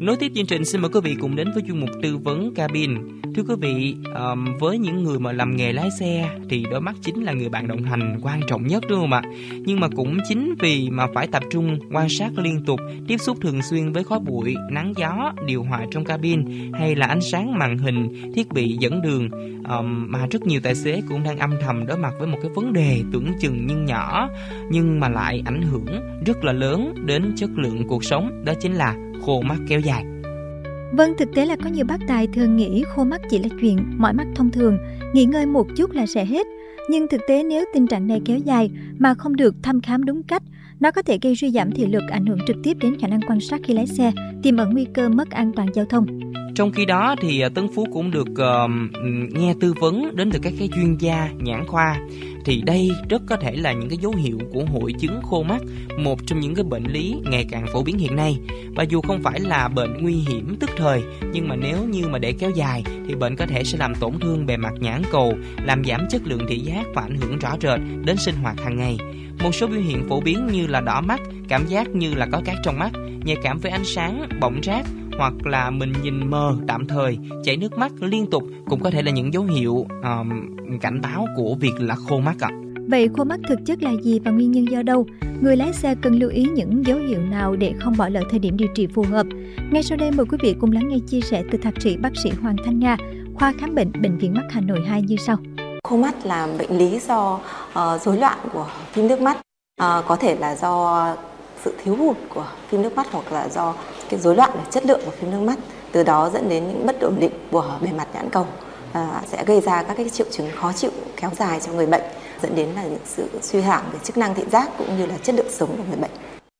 Nối tiếp chương trình, xin mời quý vị cùng đến với chuyên mục tư vấn cabin. Thưa quý vị, với những người mà làm nghề lái xe thì đôi mắt chính là người bạn đồng hành quan trọng nhất, đúng không ạ? Nhưng mà cũng chính vì mà phải tập trung quan sát liên tục, tiếp xúc thường xuyên với khói bụi, nắng gió, điều hòa trong cabin hay là ánh sáng màn hình, thiết bị dẫn đường, mà rất nhiều tài xế cũng đang âm thầm đối mặt với một cái vấn đề tưởng chừng nhưng nhỏ nhưng mà lại ảnh hưởng rất là lớn đến chất lượng cuộc sống, đó chính là khô mắt kéo dài. Vâng, thực tế là có nhiều bác tài thường nghĩ khô mắt chỉ là chuyện mỏi mắt thông thường, nghỉ ngơi một chút là sẽ hết. Nhưng thực tế nếu tình trạng này kéo dài mà không được thăm khám đúng cách, nó có thể gây suy giảm thị lực, ảnh hưởng trực tiếp đến khả năng quan sát khi lái xe, tiềm ẩn nguy cơ mất an toàn giao thông. Trong khi đó thì Tấn Phú cũng được nghe tư vấn đến từ các cái chuyên gia nhãn khoa. Thì đây rất có thể là những cái dấu hiệu của hội chứng khô mắt, một trong những cái bệnh lý ngày càng phổ biến hiện nay. Và dù không phải là bệnh nguy hiểm tức thời, nhưng mà nếu như mà để kéo dài thì bệnh có thể sẽ làm tổn thương bề mặt nhãn cầu, làm giảm chất lượng thị giác và ảnh hưởng rõ rệt đến sinh hoạt hàng ngày. Một số biểu hiện phổ biến như là đỏ mắt, cảm giác như là có cát trong mắt, nhạy cảm với ánh sáng, bỏng rát, hoặc là mình nhìn mờ tạm thời, chảy nước mắt liên tục cũng có thể là những dấu hiệu cảnh báo của việc là khô mắt ạ. Vậy khô mắt thực chất là gì và nguyên nhân do đâu? Người lái xe cần lưu ý những dấu hiệu nào để không bỏ lỡ thời điểm điều trị phù hợp? Ngay sau đây mời quý vị cùng lắng nghe chia sẻ từ thạc sĩ bác sĩ Hoàng Thanh Nga, khoa khám bệnh Bệnh viện Mắt Hà Nội 2 như sau. Khô mắt là bệnh lý do rối loạn của phim nước mắt, có thể là do sự thiếu hụt của phim nước mắt hoặc là do cái rối loạn về chất lượng của phim nước mắt, từ đó dẫn đến những bất ổn định của bề mặt nhãn cầu, sẽ gây ra các cái triệu chứng khó chịu kéo dài cho người bệnh, dẫn đến là những sự suy giảm về chức năng thị giác cũng như là chất lượng sống của người bệnh.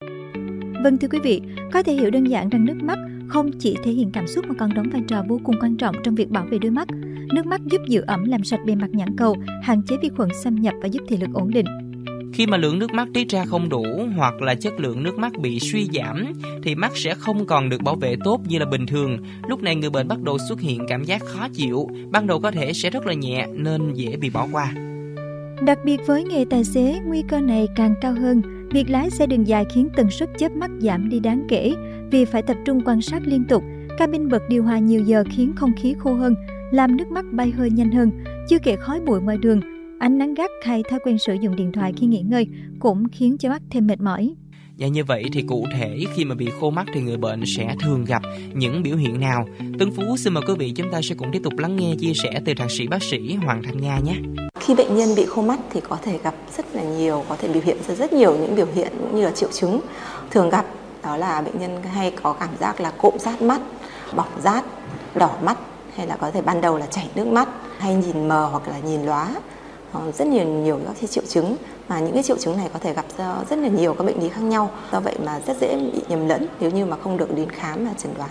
Vâng, thưa quý vị, có thể hiểu đơn giản rằng nước mắt không chỉ thể hiện cảm xúc mà còn đóng vai trò vô cùng quan trọng trong việc bảo vệ đôi mắt. Nước mắt giúp giữ ẩm, làm sạch bề mặt nhãn cầu, hạn chế vi khuẩn xâm nhập và giúp thị lực ổn định. Khi mà lượng nước mắt tiết ra không đủ hoặc là chất lượng nước mắt bị suy giảm thì mắt sẽ không còn được bảo vệ tốt như là bình thường. Lúc này người bệnh bắt đầu xuất hiện cảm giác khó chịu, ban đầu có thể sẽ rất là nhẹ nên dễ bị bỏ qua. Đặc biệt với nghề tài xế, nguy cơ này càng cao hơn. Việc lái xe đường dài khiến tần suất chớp mắt giảm đi đáng kể vì phải tập trung quan sát liên tục. Cabin bật điều hòa nhiều giờ khiến không khí khô hơn, làm nước mắt bay hơi nhanh hơn. Chưa kể khói bụi ngoài đường, ánh nắng gắt hay thói quen sử dụng điện thoại khi nghỉ ngơi cũng khiến cho mắt thêm mệt mỏi. Và như vậy thì cụ thể khi mà bị khô mắt thì người bệnh sẽ thường gặp những biểu hiện nào? Tấn Phú xin mời quý vị chúng ta sẽ cùng tiếp tục lắng nghe chia sẻ từ thạc sĩ bác sĩ Hoàng Thanh Nga nhé. Khi bệnh nhân bị khô mắt thì có thể gặp rất là nhiều, có thể biểu hiện ra rất nhiều những biểu hiện cũng như là triệu chứng. Thường gặp đó là bệnh nhân hay có cảm giác là cộm rát mắt, bỏng rát, đỏ mắt, hay là có thể ban đầu là chảy nước mắt, hay nhìn mờ hoặc là nhìn lóa. Rất nhiều các cái triệu chứng, mà những cái triệu chứng này có thể gặp do rất là nhiều các bệnh lý khác nhau, do vậy mà rất dễ bị nhầm lẫn nếu như mà không được đến khám và chẩn đoán.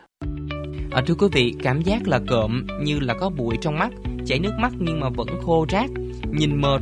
Thưa quý vị, cảm giác là cộm như là có bụi trong mắt, chảy nước mắt nhưng mà vẫn khô rát, nhìn mờ